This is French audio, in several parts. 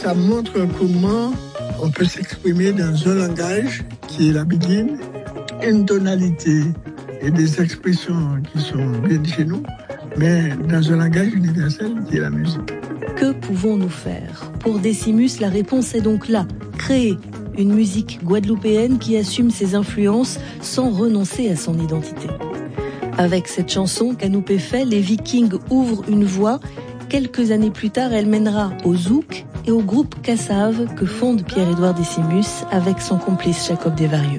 ça montre comment on peut s'exprimer dans un langage qui est la biguine, une tonalité et des expressions qui sont bien de chez nous, mais dans un langage universel qui est la musique. Que pouvons-nous faire ? Pour Decimus, la réponse est donc là. Créer une musique guadeloupéenne qui assume ses influences sans renoncer à son identité. Avec cette chanson qu'Anoupé fait, les Vikings ouvrent une voie. Quelques années plus tard, elle mènera au zouk et au groupe Cassave que fonde Pierre-Édouard Decimus avec son complice Jacob Desvarieux.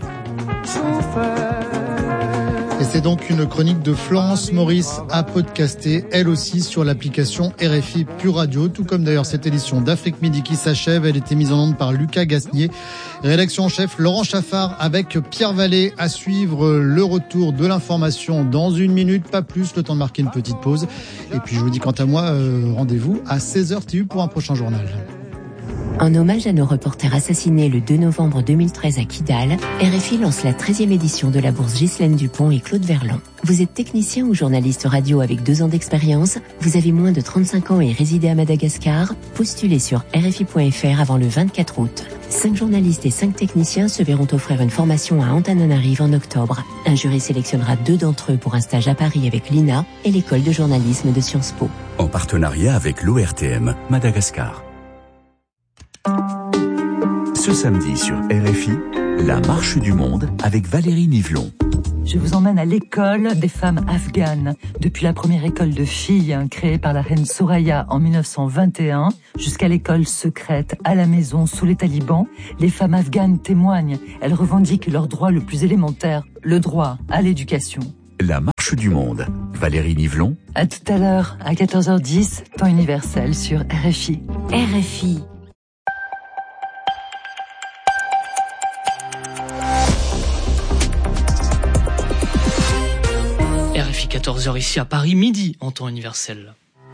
Et c'est donc une chronique de Florence Maurice à podcaster, elle aussi sur l'application RFI Pure Radio, tout comme d'ailleurs cette édition d'Afrique Midi qui s'achève. Elle était mise en onde par Lucas Gasnier. Rédaction en chef Laurent Chaffard avec Pierre Vallée. À suivre le retour de l'information dans une minute, pas plus, le temps de marquer une petite pause. Et puis je vous dis quant à moi, rendez-vous à 16h TU pour un prochain journal. En hommage à nos reporters assassinés le 2 novembre 2013 à Kidal, RFI lance la 13e édition de la bourse Ghislaine Dupont et Claude Verlan. Vous êtes technicien ou journaliste radio avec 2 ans d'expérience, vous avez moins de 35 ans et résidez à Madagascar, postulez sur RFI.fr avant le 24 août. 5 journalistes et 5 techniciens se verront offrir une formation à Antananarive en octobre. Un jury sélectionnera 2 d'entre eux pour un stage à Paris avec l'INA et l'école de journalisme de Sciences Po. En partenariat avec l'ORTM Madagascar. Ce samedi sur RFI, la marche du monde avec Valérie Nivelon. Je vous emmène à l'école des femmes afghanes. Depuis la première école de filles créée par la reine Soraya en 1921 jusqu'à l'école secrète à la maison sous les talibans, les femmes afghanes témoignent. Elles revendiquent leur droit le plus élémentaire, le droit à l'éducation. La marche du monde. Valérie Nivelon. À tout à l'heure, à 14h10, temps universel sur RFI. RFI. RFI 14h ici à Paris, midi en temps universel.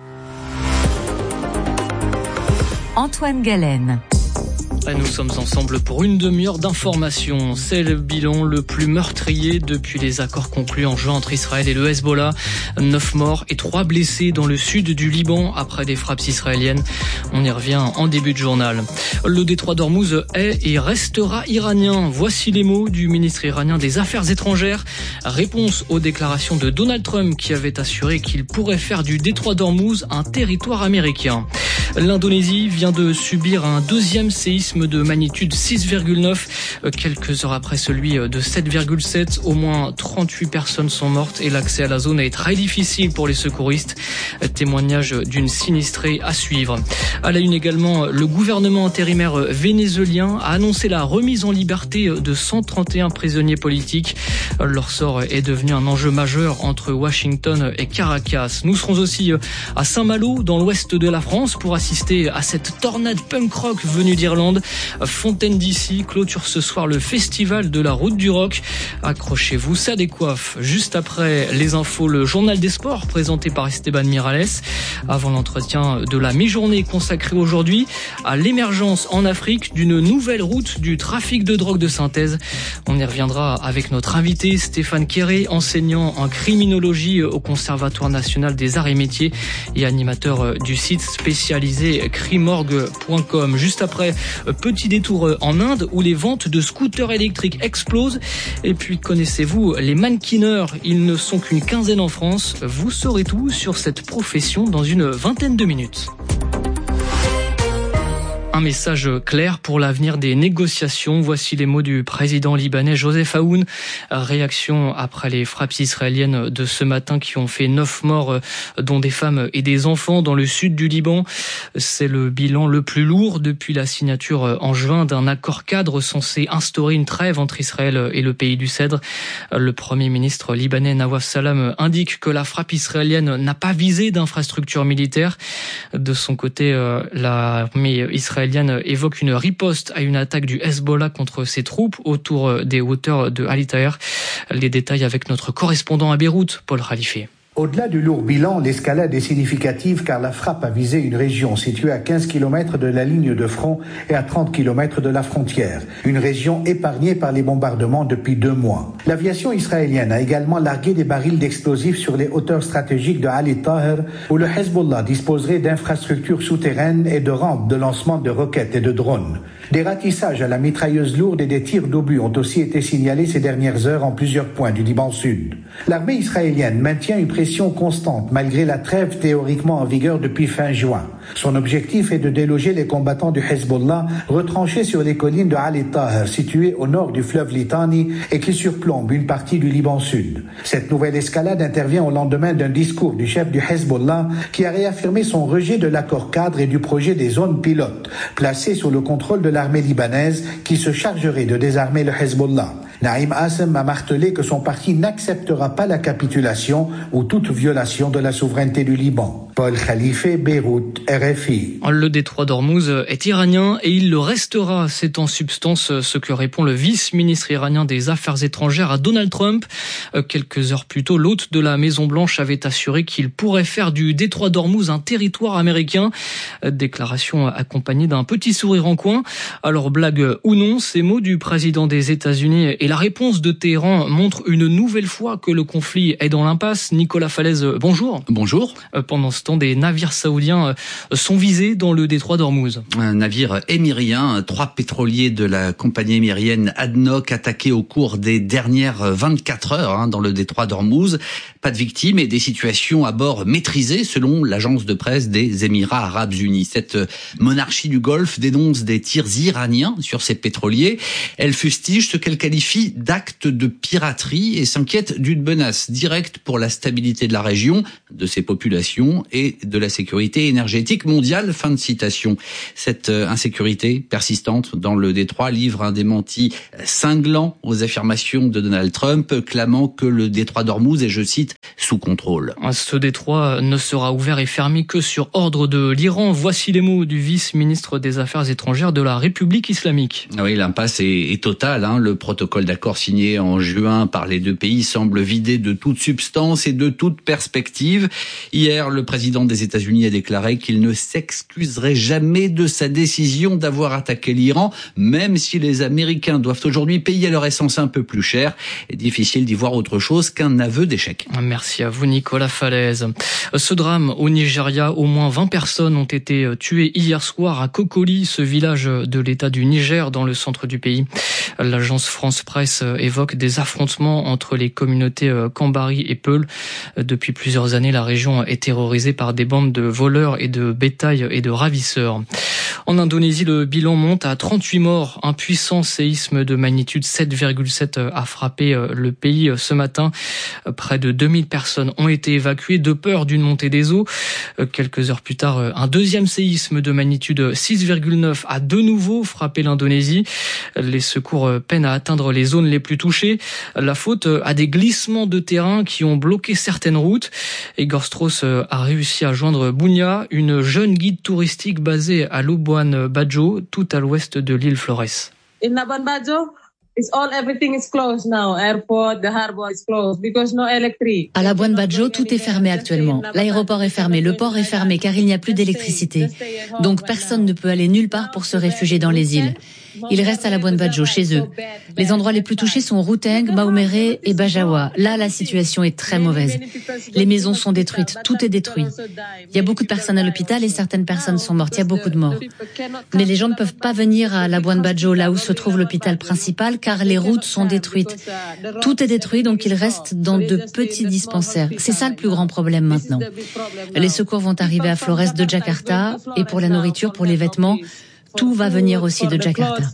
Antoine Galen. Nous sommes ensemble pour une demi-heure d'information. C'est le bilan le plus meurtrier depuis les accords conclus en juin entre Israël et le Hezbollah. 9 morts et 3 blessés dans le sud du Liban après des frappes israéliennes. On y revient en début de journal. Le détroit d'Ormuz est et restera iranien. Voici les mots du ministre iranien des Affaires étrangères. Réponse aux déclarations de Donald Trump qui avait assuré qu'il pourrait faire du détroit d'Ormuz un territoire américain. L'Indonésie vient de subir un deuxième séisme de magnitude 6,9, quelques heures après celui de 7,7. Au moins 38 personnes sont mortes et l'accès à la zone est très difficile pour les secouristes. Témoignage d'une sinistrée à suivre. À la une également, le gouvernement intérimaire vénézuélien a annoncé la remise en liberté de 131 prisonniers politiques. Leur sort est devenu un enjeu majeur entre Washington et Caracas. Nous serons aussi à Saint-Malo, dans l'ouest de la France, pour assister à cette tornade punk rock venue d'Irlande. Fontaine d'ici clôture ce soir le festival de la route du rock. Accrochez-vous, ça décoiffe. Juste après les infos, le journal des sports présenté par Esteban Miralles. Avant l'entretien de la mi-journée consacrée aujourd'hui à l'émergence en Afrique d'une nouvelle route du trafic de drogue de synthèse. On y reviendra avec notre invité Stéphane Quéré, enseignant en criminologie au Conservatoire national des arts et métiers et animateur du site spécialisé crimorgue.com. Juste après, petit détour en Inde où les ventes de scooters électriques explosent. Et puis connaissez-vous les mannequineurs? Ils ne sont qu'une quinzaine en France. Vous saurez tout sur cette profession dans une vingtaine de minutes. Un message clair pour l'avenir des négociations. Voici les mots du président libanais Joseph Aoun. Réaction après les frappes israéliennes de ce matin qui ont fait 9 morts, dont des femmes et des enfants dans le sud du Liban. C'est le bilan le plus lourd depuis la signature en juin d'un accord cadre censé instaurer une trêve entre Israël et le pays du Cèdre. Le premier ministre libanais Nawaf Salam indique que la frappe israélienne n'a pas visé d'infrastructures militaires. De son côté, l'armée israélienne évoque une riposte à une attaque du Hezbollah contre ses troupes autour des hauteurs de Al Taher. Les détails avec notre correspondant à Beyrouth, Paul Khalife. Au-delà du lourd bilan, l'escalade est significative car la frappe a visé une région située à 15 km de la ligne de front et à 30 km de la frontière. Une région épargnée par les bombardements depuis 2 mois. L'aviation israélienne a également largué des barils d'explosifs sur les hauteurs stratégiques de Ali Taher où le Hezbollah disposerait d'infrastructures souterraines et de rampes de lancement de roquettes et de drones. Des ratissages à la mitrailleuse lourde et des tirs d'obus ont aussi été signalés ces dernières heures en plusieurs points du Liban Sud. L'armée israélienne maintient une pression constante malgré la trêve théoriquement en vigueur depuis fin juin. Son objectif est de déloger les combattants du Hezbollah retranchés sur les collines de Ali Taher situées au nord du fleuve Litani et qui surplombent une partie du Liban Sud. Cette nouvelle escalade intervient au lendemain d'un discours du chef du Hezbollah qui a réaffirmé son rejet de l'accord cadre et du projet des zones pilotes placées sous le contrôle de l'armée libanaise qui se chargerait de désarmer le Hezbollah. Naïm Assem a martelé que son parti n'acceptera pas la capitulation ou toute violation de la souveraineté du Liban. Paul Khalife, Beyrouth, RFI. Le détroit d'Ormuz est iranien et il le restera. C'est en substance ce que répond le vice-ministre iranien des Affaires étrangères à Donald Trump. Quelques heures plus tôt, l'hôte de la Maison-Blanche avait assuré qu'il pourrait faire du détroit d'Ormuz un territoire américain. Déclaration accompagnée d'un petit sourire en coin. Alors, blague ou non, ces mots du président des États-Unis et la réponse de Téhéran montrent une nouvelle fois que le conflit est dans l'impasse. Nicolas Falaise, bonjour. Bonjour. Pendant ce temps, des navires saoudiens sont visés dans le détroit d'Ormuz. Un navire émirien, 3 pétroliers de la compagnie émirienne ADNOC attaqués au cours des dernières 24 heures dans le détroit d'Ormuz. Pas de victimes et des situations à bord maîtrisées selon l'agence de presse des Émirats Arabes Unis. Cette monarchie du Golfe dénonce des tirs iraniens sur ses pétroliers. Elle fustige ce qu'elle qualifie d'actes de piraterie et s'inquiète d'une menace directe pour la stabilité de la région, de ses populations et de la sécurité énergétique mondiale. Fin de citation. Cette insécurité persistante dans le détroit livre un démenti cinglant aux affirmations de Donald Trump, clamant que le détroit d'Ormuz est, je cite, sous contrôle. Ce détroit ne sera ouvert et fermé que sur ordre de l'Iran. Voici les mots du vice-ministre des Affaires étrangères de la République islamique. Oui, l'impasse est totale. Le protocole d'accord signé en juin par les deux pays semble vidé de toute substance et de toute perspective. Hier, le président des États-Unis a déclaré qu'il ne s'excuserait jamais de sa décision d'avoir attaqué l'Iran, même si les Américains doivent aujourd'hui payer leur essence un peu plus cher. Il est difficile d'y voir autre chose qu'un aveu d'échec. Merci à vous, Nicolas Falaise. Ce drame au Nigeria, au moins 20 personnes ont été tuées hier soir à Kokoli, ce village de l'État du Niger dans le centre du pays. L'agence France Presse évoque des affrontements entre les communautés Kambari et Peul. Depuis plusieurs années, la région est terrorisée par des bandes de voleurs et de bétail et de ravisseurs. En Indonésie, le bilan monte à 38 morts. Un puissant séisme de magnitude 7,7 a frappé le pays ce matin. Près de 2000 personnes ont été évacuées de peur d'une montée des eaux. Quelques heures plus tard, un deuxième séisme de magnitude 6,9 a de nouveau frappé l'Indonésie. Les secours peinent à atteindre les zones les plus touchées. La faute à des glissements de terrain qui ont bloqué certaines routes. Igor Strauss a réussi à joindre Bunia, une jeune guide touristique basée à Labuan Bajo, tout à l'ouest de l'île Flores. In Labuan Bajo, everything is closed now. Airport, the harbor is closed because no electricity. À Labuan Bajo, tout est fermé actuellement. L'aéroport est fermé, le port est fermé car il n'y a plus d'électricité. Donc personne ne peut aller nulle part pour se réfugier dans les îles. Ils restent à Labuan Bajo, chez eux. Les endroits les plus touchés sont Ruteng, Maumere et Bajawa. Là, la situation est très mauvaise. Les maisons sont détruites, tout est détruit. Il y a beaucoup de personnes à l'hôpital et certaines personnes sont mortes. Il y a beaucoup de morts. Mais les gens ne peuvent pas venir à Labuan Bajo, là où se trouve l'hôpital principal, car les routes sont détruites. Tout est détruit, donc ils restent dans de petits dispensaires. C'est ça le plus grand problème maintenant. Les secours vont arriver à Flores de Jakarta et pour la nourriture, pour les vêtements, tout va venir aussi de Jakarta.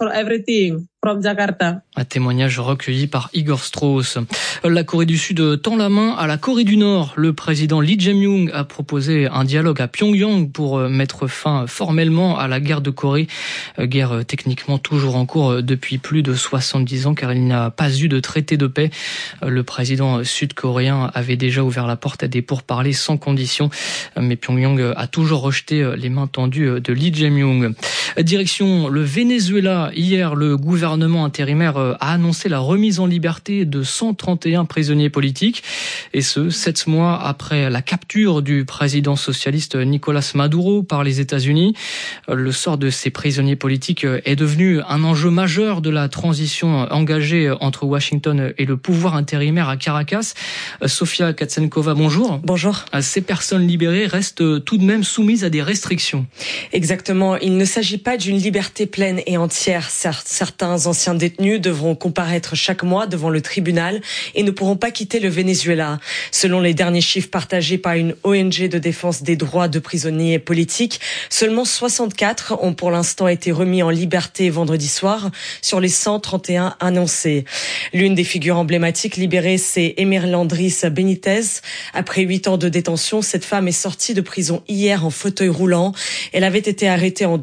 Un témoignage recueilli par Igor Strauss. La Corée du Sud tend la main à la Corée du Nord. Le président Lee Jae-myung a proposé un dialogue à Pyongyang pour mettre fin formellement à la guerre de Corée. Guerre techniquement toujours en cours depuis plus de 70 ans car il n'y a pas eu de traité de paix. Le président sud-coréen avait déjà ouvert la porte à des pourparlers sans condition. Mais Pyongyang a toujours rejeté les mains tendues de Lee Jae-myung. Direction le Venezuela. Hier, le gouvernement gouvernement intérimaire a annoncé la remise en liberté de 131 prisonniers politiques, et ce, 7 mois après la capture du président socialiste Nicolás Maduro par les États-Unis. Le sort de ces prisonniers politiques est devenu un enjeu majeur de la transition engagée entre Washington et le pouvoir intérimaire à Caracas. Sofia Katsenkova, bonjour. Bonjour. Ces personnes libérées restent tout de même soumises à des restrictions. Exactement. Il ne s'agit pas d'une liberté pleine et entière. Certains anciens détenus devront comparaître chaque mois devant le tribunal et ne pourront pas quitter le Venezuela. Selon les derniers chiffres partagés par une ONG de défense des droits de prisonniers politiques, seulement 64 ont pour l'instant été remis en liberté vendredi soir sur les 131 annoncés. L'une des figures emblématiques libérées, c'est Emerlandris Benitez. Après 8 ans de détention, cette femme est sortie de prison hier en fauteuil roulant. Elle avait été arrêtée en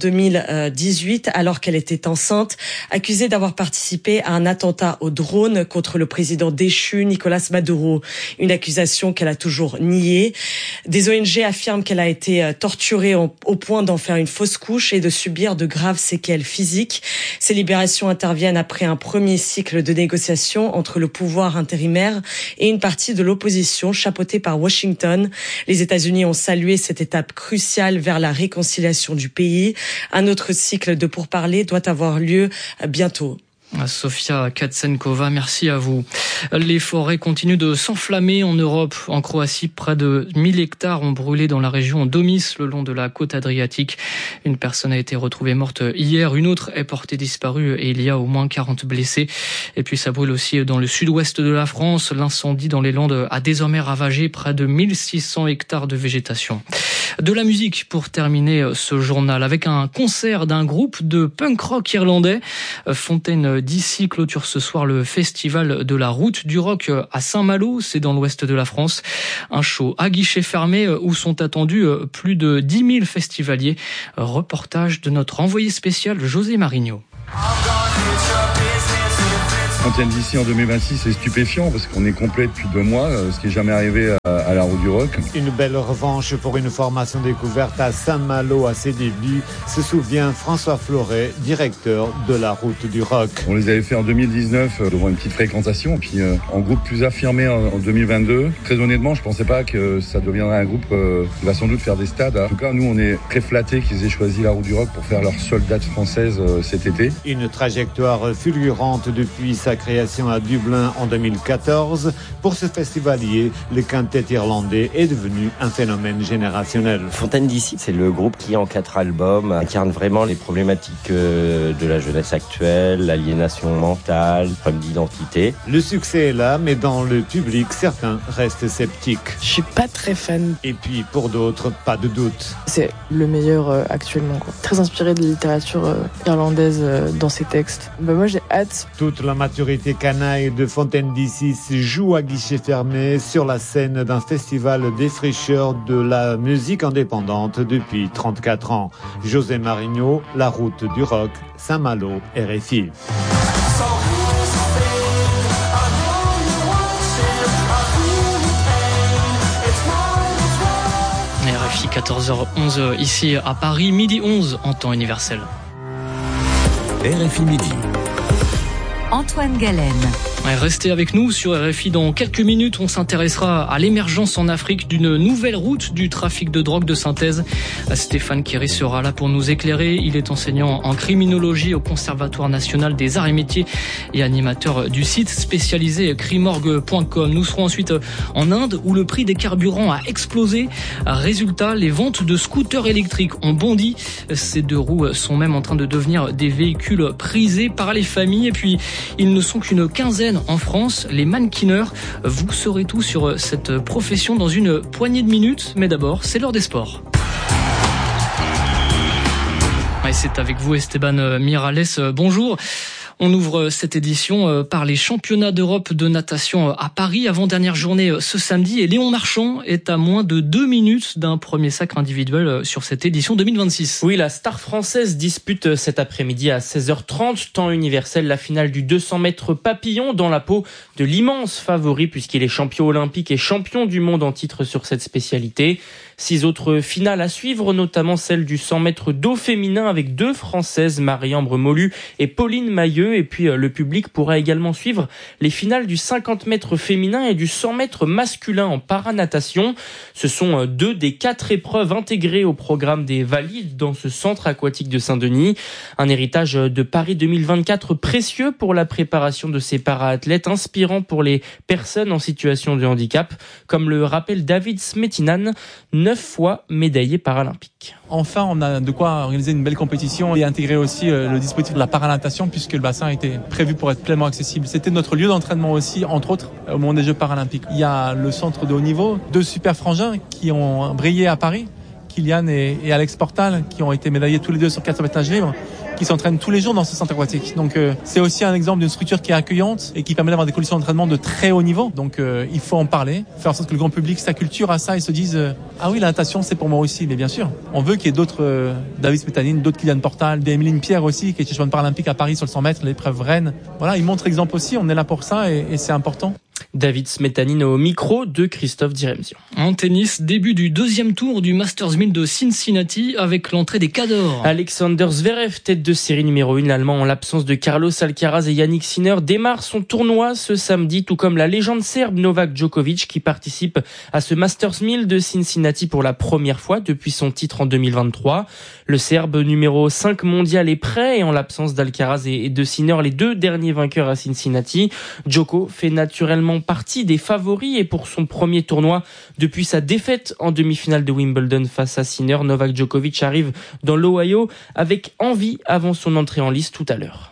2018 alors qu'elle était enceinte, accusée d'avoir participé à un attentat au drone contre le président déchu Nicolás Maduro. Une accusation qu'elle a toujours niée. Des ONG affirment qu'elle a été torturée au point d'en faire une fausse couche et de subir de graves séquelles physiques. Ces libérations interviennent après un premier cycle de négociations entre le pouvoir intérimaire et une partie de l'opposition chapeautée par Washington. Les États-Unis ont salué cette étape cruciale vers la réconciliation du pays. Un autre cycle de pourparlers doit avoir lieu bientôt. Sofia Katsenkova, merci à vous. Les forêts continuent de s'enflammer en Europe. En Croatie, près de 1000 hectares ont brûlé dans la région d'Omis, le long de la côte adriatique. Une personne a été retrouvée morte hier, une autre est portée disparue et il y a au moins 40 blessés. Et puis ça brûle aussi dans le sud-ouest de la France. L'incendie dans les Landes a désormais ravagé près de 1600 hectares de végétation. De la musique pour terminer ce journal avec un concert d'un groupe de punk rock irlandais. Fontaine d'ici clôture ce soir le festival de la route du rock à Saint-Malo, c'est dans l'ouest de la France. Un show à guichet fermé où sont attendus plus de 10 000 festivaliers. Reportage de notre envoyé spécial José Marigno. Fontaine d'ici en 2026, c'est stupéfiant parce qu'on est complet depuis 2 mois, ce qui n'est jamais arrivé à la route du rock. Une belle revanche pour une formation découverte à Saint-Malo à ses débuts, se souvient François Floret, directeur de la route du rock. On les avait fait en 2019 devant une petite fréquentation, puis en groupe plus affirmé en 2022. Très honnêtement, je ne pensais pas que ça deviendrait un groupe qui va sans doute faire des stades. En tout cas, nous, on est très flattés qu'ils aient choisi la route du rock pour faire leur seule date française cet été. Une trajectoire fulgurante depuis sa création à Dublin en 2014. Pour ce festivalier, le quintet irlandais est devenu un phénomène générationnel. Fontaine d'ici, c'est le groupe qui, en 4 albums, incarne vraiment les problématiques de la jeunesse actuelle, l'aliénation mentale, le problème d'identité. Le succès est là, mais dans le public, certains restent sceptiques. Je suis pas très fan. Et puis, pour d'autres, pas de doute. C'est le meilleur actuellement, quoi. Très inspiré de la littérature irlandaise dans ses textes. Moi, j'ai hâte. Toute la maturité canaille de Fontaine d'ici se joue à guichet fermé sur la scène d'un festival défricheur de la musique indépendante depuis 34 ans. José Marigno, la route du rock, Saint-Malo, RFI. RFI 14h11 ici à Paris, midi 11 en temps universel. RFI Midi. Antoine Galen. Restez avec nous sur RFI. Dans quelques minutes, on s'intéressera à l'émergence en Afrique d'une nouvelle route du trafic de drogue de synthèse. Stéphane Kéry sera là pour nous éclairer. Il est enseignant en criminologie au Conservatoire national des arts et métiers et animateur du site spécialisé crimorgue.com. Nous serons ensuite en Inde où le prix des carburants a explosé. Résultat, les ventes de scooters électriques ont bondi. Ces 2 roues sont même en train de devenir des véhicules prisés par les familles. Et puis, ils ne sont qu'une quinzaine en France, les mannequineurs. Vous saurez tout sur cette profession dans une poignée de minutes. Mais d'abord, c'est l'heure des sports. Et c'est avec vous Esteban Mirales. Bonjour. On ouvre cette édition par les championnats d'Europe de natation à Paris, avant-dernière journée ce samedi. Et Léon Marchand est à moins de 2 minutes d'un premier sacre individuel sur cette édition 2026. Oui, la star française dispute cet après-midi à 16h30, temps universel, la finale du 200 mètres papillon dans la peau de l'immense favori puisqu'il est champion olympique et champion du monde en titre sur cette spécialité. 6 autres finales à suivre, notamment celle du 100 mètres d'eau féminin avec 2 Françaises, Marie-Ambre Molu et Pauline Mailleux. Et puis le public pourra également suivre les finales du 50 mètres féminin et du 100 mètres masculin en paranatation. Ce sont 2 des 4 épreuves intégrées au programme des Valides dans ce centre aquatique de Saint-Denis. Un héritage de Paris 2024 précieux pour la préparation de ces para-athlètes, inspirant pour les personnes en situation de handicap, comme le rappelle David Smetinan, 9 fois médaillé paralympique. Enfin, on a de quoi organiser une belle compétition et intégrer aussi le dispositif de la paranatation puisque le bassin était prévu pour être pleinement accessible. C'était notre lieu d'entraînement aussi, entre autres, au moment des Jeux paralympiques. Il y a le centre de haut niveau, 2 super frangins qui ont brillé à Paris, Kylian et Alex Portal, qui ont été médaillés tous les 2 sur 400 mètres nage libre, qui s'entraînent tous les jours dans ce centre aquatique. Donc c'est aussi un exemple d'une structure qui est accueillante et qui permet d'avoir des conditions d'entraînement de très haut niveau. Donc il faut en parler, faire en sorte que le grand public s'acculture à ça et se dise ah oui, la natation c'est pour moi aussi. Mais bien sûr, on veut qu'il y ait d'autres David Smetanin, d'autres Kylian Portal, des Emeline Pierre aussi, qui est championne paralympique à Paris sur le 100 mètres, l'épreuve Rennes. Voilà, ils montrent exemple aussi, on est là pour ça et c'est important. David Smetanin au micro de Christophe Diremzian. En tennis, début du 2e tour du Masters 1000 de Cincinnati avec l'entrée des cadors. Alexander Zverev, tête de série numéro 1, l'Allemand en l'absence de Carlos Alcaraz et Yannick Sinner, démarre son tournoi ce samedi, tout comme la légende serbe Novak Djokovic qui participe à ce Masters 1000 de Cincinnati pour la première fois depuis son titre en 2023. Le Serbe numéro 5 mondial est prêt et en l'absence d'Alcaraz et de Sinner, les 2 derniers vainqueurs à Cincinnati, Djoko fait naturellement partie des favoris et pour son premier tournoi depuis sa défaite en demi-finale de Wimbledon face à Sinner, Novak Djokovic arrive dans l'Ohio avec envie avant son entrée en lice tout à l'heure.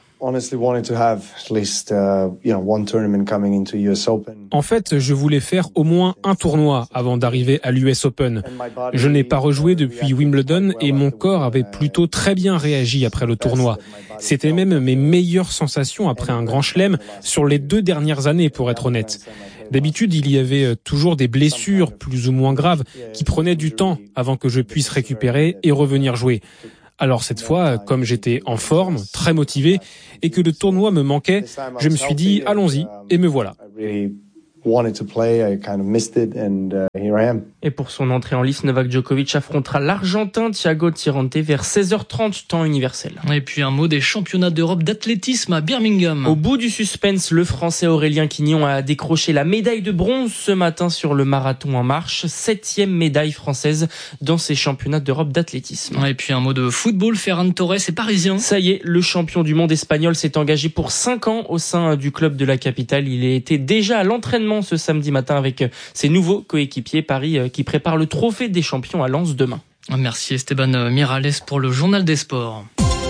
En fait, je voulais faire au moins un tournoi avant d'arriver à l'US Open. Je n'ai pas rejoué depuis Wimbledon et mon corps avait plutôt très bien réagi après le tournoi. C'était même mes meilleures sensations après un grand chelem sur les 2 dernières années, pour être honnête. D'habitude, il y avait toujours des blessures plus ou moins graves qui prenaient du temps avant que je puisse récupérer et revenir jouer. Alors cette fois, comme j'étais en forme, très motivé, et que le tournoi me manquait, je me suis dit, allons-y, et me voilà. Et pour son entrée en lice, Novak Djokovic affrontera l'Argentin Thiago Tirante vers 16h30 temps universel. Et puis un mot des championnats d'Europe d'athlétisme à Birmingham. Au bout du suspense, le Français Aurélien Quignon a décroché la médaille de bronze ce matin sur le marathon en marche, 7e médaille française dans ces championnats d'Europe d'athlétisme. Et puis un mot de football, Ferran Torres est parisien. Ça y est, le champion du monde espagnol s'est engagé pour 5 ans au sein du club de la capitale. Il était déjà à l'entraînement ce samedi matin avec ses nouveaux coéquipiers. Paris qui prépare le trophée des champions à Lens demain. Merci Esteban Miralles pour le journal des sports.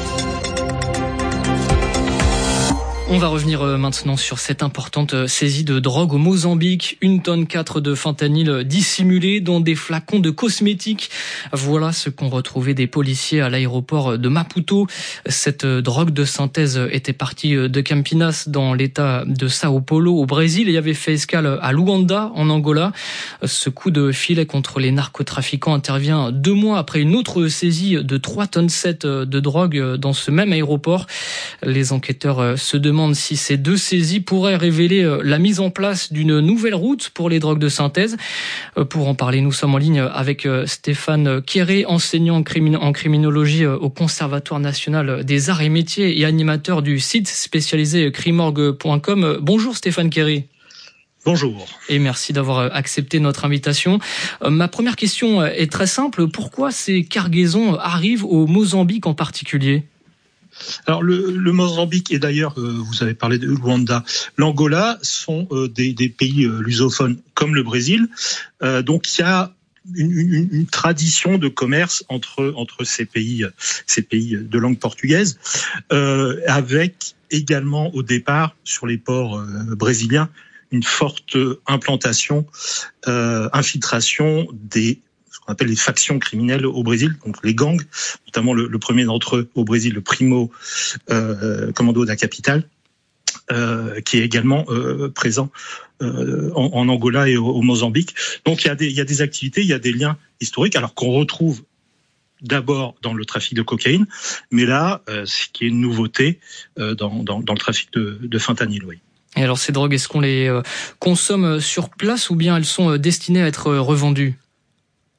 On va revenir maintenant sur cette importante saisie de drogue au Mozambique. 1,4 tonne de fentanyl dissimulé dans des flacons de cosmétiques. Voilà ce qu'ont retrouvé des policiers à l'aéroport de Maputo. Cette drogue de synthèse était partie de Campinas dans l'état de Sao Paulo au Brésil et avait fait escale à Luanda en Angola. Ce coup de filet contre les narcotrafiquants intervient 2 mois après une autre saisie de 3,7 tonnes de drogue dans ce même aéroport. Les enquêteurs se demandent si ces 2 saisies pourraient révéler la mise en place d'une nouvelle route pour les drogues de synthèse. Pour en parler, nous sommes en ligne avec Stéphane Kéré, enseignant en criminologie au Conservatoire national des arts et métiers et animateur du site spécialisé crimorgue.com. Bonjour Stéphane Kéré. Bonjour. Et merci d'avoir accepté notre invitation. Ma première question est très simple. Pourquoi ces cargaisons arrivent au Mozambique en particulier ? Alors le Mozambique et d'ailleurs, vous avez parlé de Luanda, l'Angola sont des pays lusophones comme le Brésil. Donc il y a une tradition de commerce entre ces pays de langue portugaise, avec également au départ sur les ports brésiliens une forte implantation, infiltration des ce qu'on appelle les factions criminelles au Brésil, donc les gangs, notamment le premier d'entre eux au Brésil, le Primo Commando da Capital, qui est également présent en Angola et au Mozambique. Donc il y a des activités, il y a des liens historiques, alors qu'on retrouve d'abord dans le trafic de cocaïne, mais là, ce qui est une nouveauté dans le trafic de fentanyl, oui. Et alors ces drogues, est-ce qu'on les consomme sur place ou bien elles sont destinées à être revendues ?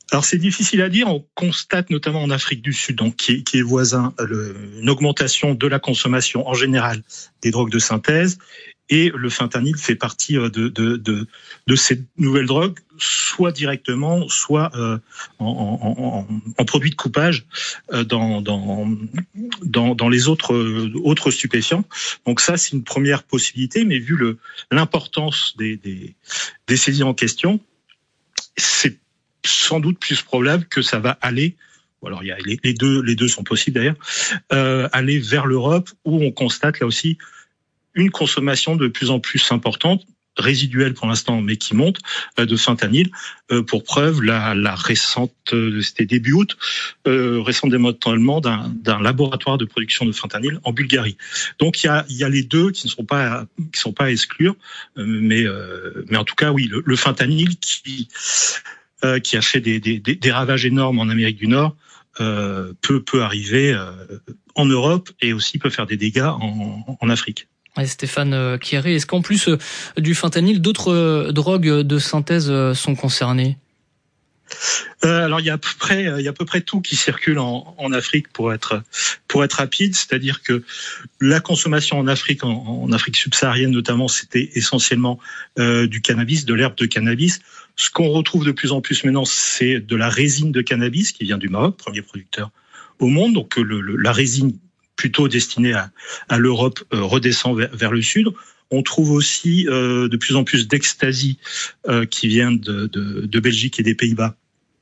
Alors c'est difficile à dire. On constate notamment en Afrique du Sud, donc qui est voisin, une augmentation de la consommation en général des drogues de synthèse, et le fentanyl fait partie de ces nouvelles drogues, soit directement, soit en produit de coupage dans les autres stupéfiants. Donc ça, c'est une première possibilité, mais vu l'importance des saisies en question, c'est sans doute plus probable que ça va aller. Alors il y a les deux sont possibles d'ailleurs, aller vers l'Europe où on constate là aussi une consommation de plus en plus importante, résiduelle pour l'instant, mais qui monte, de fentanyl. Pour preuve, la récente, c'était début août, récent démantèlement d'un laboratoire de production de fentanyl en Bulgarie. Donc il y a les deux qui ne sont pas à exclure, mais en tout cas oui, le fentanyl qui a fait des ravages énormes en Amérique du Nord, peut arriver en Europe et aussi peut faire des dégâts en Afrique. Et Stéphane Kieré, est-ce qu'en plus du fentanyl, d'autres drogues de synthèse sont concernées ? Alors il y a à peu près tout qui circule en Afrique pour être rapide, c'est-à-dire que la consommation en Afrique, en Afrique subsaharienne notamment, c'était essentiellement du cannabis, de l'herbe de cannabis. Ce qu'on retrouve de plus en plus maintenant, c'est de la résine de cannabis qui vient du Maroc, premier producteur au monde. Donc la résine plutôt destinée à l'Europe redescend vers le sud. On trouve aussi de plus en plus d'ecstasy qui vient de Belgique et des Pays-Bas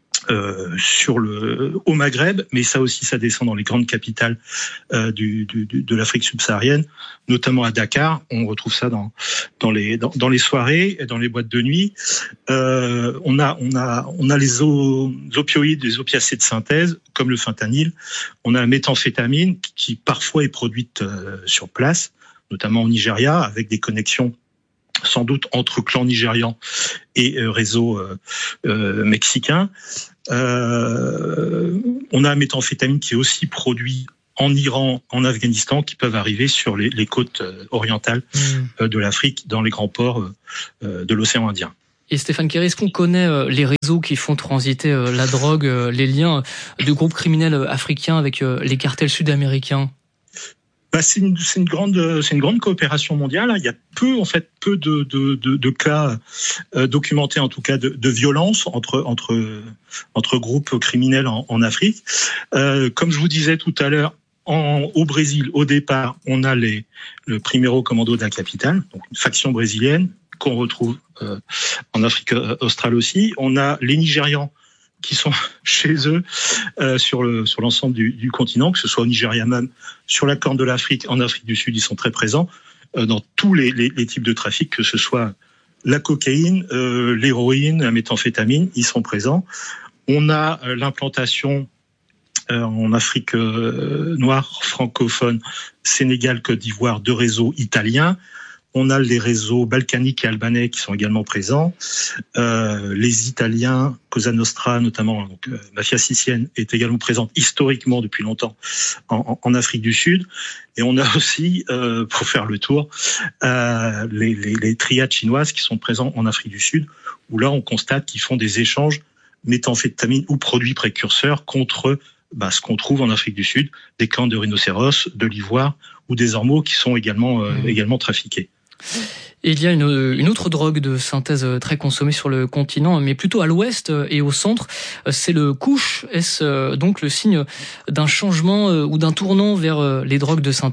au Maghreb, mais ça aussi ça descend dans les grandes capitales de l'Afrique subsaharienne, notamment à Dakar. On retrouve ça dans les soirées et dans les boîtes de nuit. On a les opioïdes, les opiacés de synthèse comme le fentanyl. On a la méthamphétamine qui parfois est produite sur place, notamment au Nigeria, avec des connexions sans doute entre clans nigérians et réseaux mexicains. On a la méthamphétamine qui est aussi produit en Iran, en Afghanistan, qui peuvent arriver sur les côtes orientales de l'Afrique, dans les grands ports de l'océan Indien. Et Stéphane Kieré, est-ce qu'on connaît les réseaux qui font transiter la drogue, les liens de groupes criminels africains avec les cartels sud-américains ? C'est une grande coopération mondiale. Il y a peu de cas documentés, en tout cas de violence entre groupes criminels en Afrique. Comme je vous disais tout à l'heure, au Brésil, au départ, on a le Primeiro Commando de la capitale, donc une faction brésilienne qu'on retrouve en Afrique australe aussi. On a les Nigérians qui sont chez eux sur l'ensemble du continent, que ce soit au Nigeria même, sur la Corne de l'Afrique, en Afrique du Sud, ils sont très présents dans tous les types de trafic, que ce soit la cocaïne, l'héroïne, la méthamphétamine, ils sont présents. On a l'implantation en Afrique noire, francophone, Sénégal, Côte d'Ivoire, de réseaux italiens. On a les réseaux balkaniques et albanais qui sont également présents. Les Italiens, Cosa Nostra notamment, donc mafia sicilienne, est également présente historiquement depuis longtemps en Afrique du Sud. Et on a aussi, pour faire le tour, les triades chinoises qui sont présents en Afrique du Sud, où là on constate qu'ils font des échanges méthamphétamine ou produits précurseurs contre ce qu'on trouve en Afrique du Sud, des cornes de rhinocéros, de l'ivoire ou des ormeaux qui sont également trafiqués. Et il y a une autre drogue de synthèse très consommée sur le continent, mais plutôt à l'ouest et au centre, c'est le couche. Est-ce donc le signe d'un changement ou d'un tournant vers les drogues de synthèse ?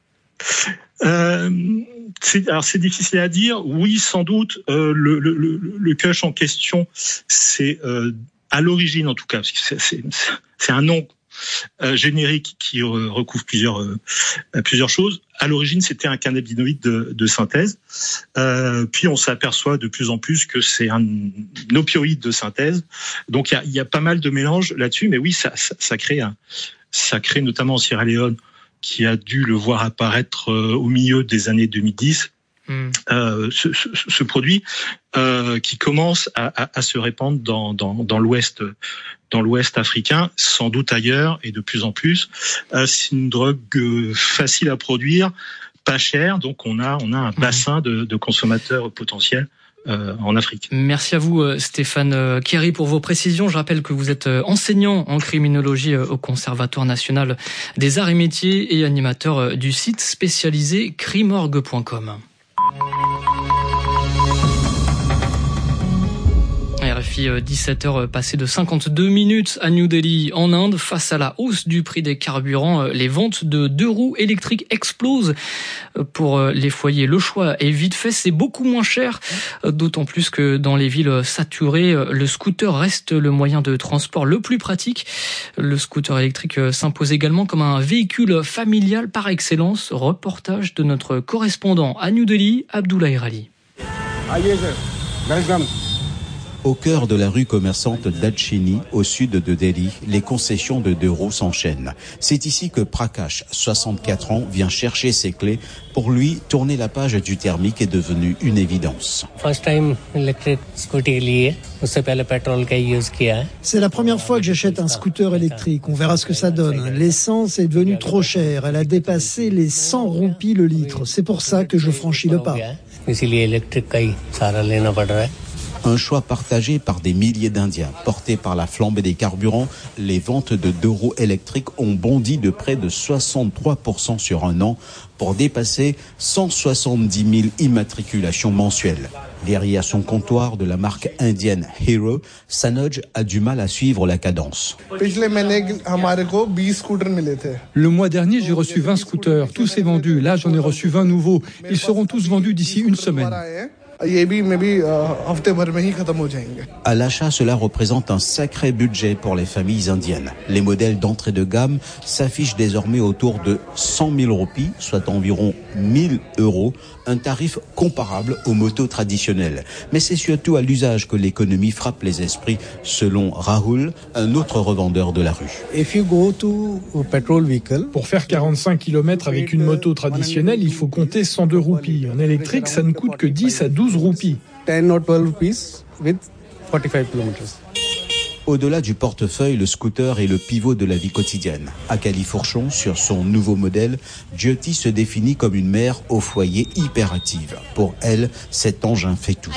C'est difficile à dire. Oui, sans doute. Le kush en question, c'est à l'origine en tout cas, parce que c'est un nom générique qui recouvre plusieurs choses. À l'origine, c'était un cannabinoïde de synthèse. Puis on s'aperçoit de plus en plus que c'est un opioïde de synthèse. Donc il y a pas mal de mélanges là-dessus, mais oui, ça crée notamment en Sierra Leone, qui a dû le voir apparaître au milieu des années 2010. Ce produit qui commence à se répandre dans l'ouest africain, sans doute ailleurs et de plus en plus. C'est une drogue facile à produire, pas chère, donc on a un bassin de consommateurs potentiels en Afrique. Merci à vous Stéphane Kéry pour vos précisions. Je rappelle que vous êtes enseignant en criminologie au Conservatoire national des arts et métiers et animateur du site spécialisé crimorgue.com. RFI 17h passé de 52 minutes à New Delhi en Inde. Face à la hausse du prix des carburants, les ventes de 2 roues électriques explosent. Pour les foyers, le choix est vite fait, c'est beaucoup moins cher, d'autant plus que dans les villes saturées, le scooter reste le moyen de transport le plus pratique. Le scooter électrique s'impose également comme un véhicule familial par excellence. Reportage de notre correspondant à New Delhi, Abdoulaye Rali. Au cœur de la rue commerçante d'Adchini, au sud de Delhi, les concessions de 2 roues s'enchaînent. C'est ici que Prakash, 64 ans, vient chercher ses clés. Pour lui, tourner la page du thermique est devenu une évidence. C'est la première fois que j'achète un scooter électrique. On verra ce que ça donne. L'essence est devenue trop chère. Elle a dépassé les 100 roupies le litre. C'est pour ça que je franchis le pas. Un choix partagé par des milliers d'Indiens. Portés par la flambée des carburants, les ventes de 2 roues électriques ont bondi de près de 63% sur un an pour dépasser 170 000 immatriculations mensuelles. Derrière son comptoir de la marque indienne Hero, Sanoj a du mal à suivre la cadence. Le mois dernier, j'ai reçu 20 scooters. Tout s'est vendu. Là, j'en ai reçu 20 nouveaux. Ils seront tous vendus d'ici une semaine. À l'achat, cela représente un sacré budget pour les familles indiennes. Les modèles d'entrée de gamme s'affichent désormais autour de 100 000 roupies, soit environ 1 000 €, un tarif comparable aux motos traditionnelles. Mais c'est surtout à l'usage que l'économie frappe les esprits, selon Rahul, un autre revendeur de la rue. Pour faire 45 km avec une moto traditionnelle, il faut compter 102 roupies. En électrique, ça ne coûte que 10 à 12 roupies. Au-delà du portefeuille, le scooter est le pivot de la vie quotidienne. À Califourchon, sur son nouveau modèle, Jyoti se définit comme une mère au foyer hyperactive. Pour elle, cet engin fait tout.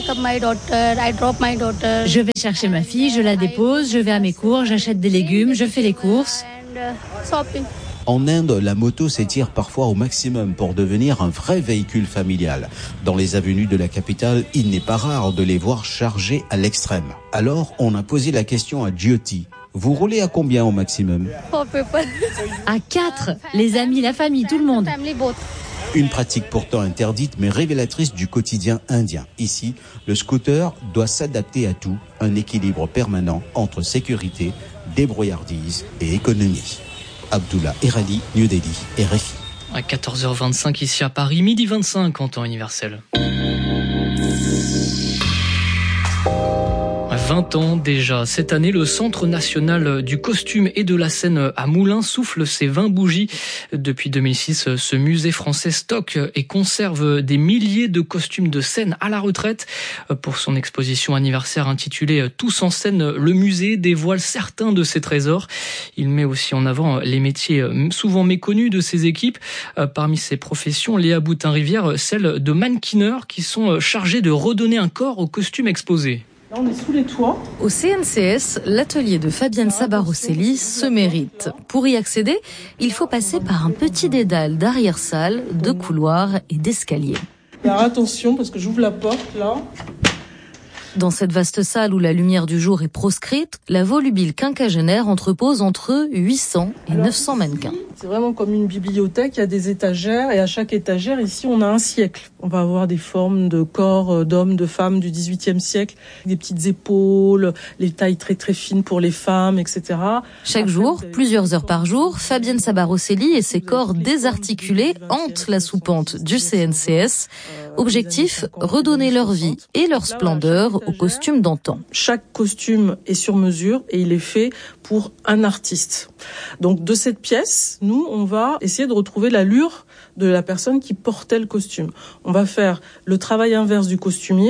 Je vais chercher ma fille, je la dépose, je vais à mes cours, j'achète des légumes, je fais les courses. En Inde, la moto s'étire parfois au maximum pour devenir un vrai véhicule familial. Dans les avenues de la capitale, il n'est pas rare de les voir chargés à l'extrême. Alors, on a posé la question à Jyoti. Vous roulez à combien au maximum ? À 4, les amis, la famille, tout le monde. Une pratique pourtant interdite mais révélatrice du quotidien indien. Ici, le scooter doit s'adapter à tout, un équilibre permanent entre sécurité, débrouillardise et économie. Abdullah Erali, New Delhi, RFI. À 14h25 ici à Paris, midi 25 en temps universel. 20 ans déjà. Cette année, le Centre national du costume et de la scène à Moulins souffle ses 20 bougies. Depuis 2006, ce musée français stocke et conserve des milliers de costumes de scène à la retraite. Pour son exposition anniversaire intitulée « Tous en scène », le musée dévoile certains de ses trésors. Il met aussi en avant les métiers souvent méconnus de ses équipes. Parmi ces professions, Léa Boutin-Rivière, celle de mannequineurs qui sont chargés de redonner un corps aux costumes exposés. Là, on est sous les toits. Au CNCS, l'atelier de Fabienne Sabarosselli se mérite. Pour y accéder, il faut passer par un petit dédale d'arrière-salle, de couloirs et d'escaliers. Alors attention, parce que j'ouvre la porte, là. Dans cette vaste salle où la lumière du jour est proscrite, la volubile quinquagénaire entrepose entre 800 et 900 mannequins. C'est vraiment comme une bibliothèque, il y a des étagères et à chaque étagère, ici, on a un siècle. On va avoir des formes de corps d'hommes, de femmes du XVIIIe siècle, des petites épaules, les tailles très très fines pour les femmes, etc. Chaque jour, plusieurs heures par jour, Fabienne Sabarosselli et ses corps désarticulés hantent la soupente du CNCS. Objectif, redonner leur vie et leur splendeur aux costumes d'antan. Chaque costume est sur mesure et il est fait pour un artiste. Donc de cette pièce, nous, on va essayer de retrouver l'allure de la personne qui portait le costume. On va faire le travail inverse du costumier,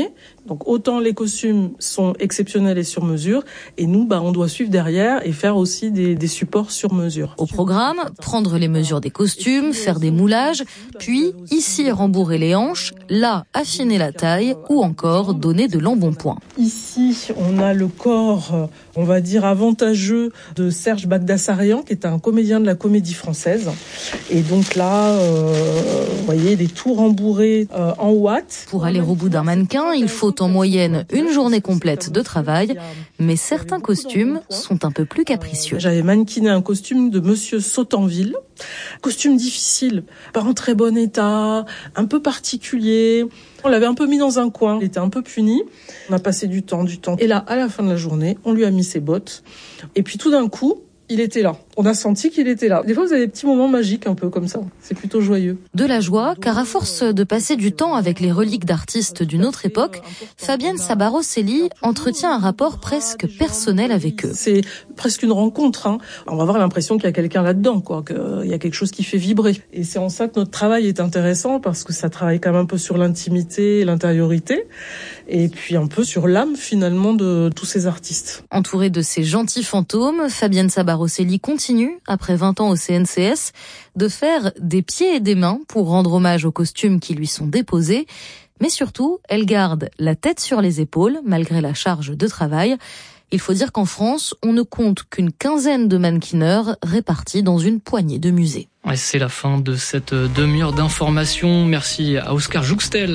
Donc autant les costumes sont exceptionnels et sur mesure, et nous, on doit suivre derrière et faire aussi des supports sur mesure. Au programme, prendre les mesures des costumes, faire des moulages, puis ici rembourrer les hanches, là affiner la taille ou encore donner de l'embonpoint. Ici, on a le corps, on va dire, avantageux de Serge Bagdasarian, qui est un comédien de la Comédie Française. Et donc là, vous voyez, des tout rembourrés en watts. Pour aller au bout d'un mannequin, il faut en moyenne une journée complète de travail, mais certains costumes sont un peu plus capricieux. J'avais mannequiné un costume de Monsieur Sautanville. Costume difficile, pas en très bon état, un peu particulier. On l'avait un peu mis dans un coin, il était un peu puni. On a passé du temps. Et là, à la fin de la journée, on lui a mis ses bottes. Et puis tout d'un coup, il était là. On a senti qu'il était là. Des fois, vous avez des petits moments magiques un peu comme ça. C'est plutôt joyeux. De la joie, car à force de passer du temps avec les reliques d'artistes d'une autre époque, Fabienne Sabarosselli entretient un rapport presque personnel avec eux. C'est presque une rencontre. On va avoir l'impression qu'il y a quelqu'un là-dedans, qu'il y a quelque chose qui fait vibrer. Et c'est en ça que notre travail est intéressant, parce que ça travaille quand même un peu sur l'intimité et l'intériorité, et puis un peu sur l'âme finalement de tous ces artistes. Entourée de ces gentils fantômes, Fabienne Sabarosselli continue, après 20 ans au CNCS, de faire des pieds et des mains pour rendre hommage aux costumes qui lui sont déposés. Mais surtout, elle garde la tête sur les épaules, malgré la charge de travail. Il faut dire qu'en France, on ne compte qu'une quinzaine de mannequineurs répartis dans une poignée de musées. Et c'est la fin de cette demi-heure d'information. Merci à Oscar Jouxtel.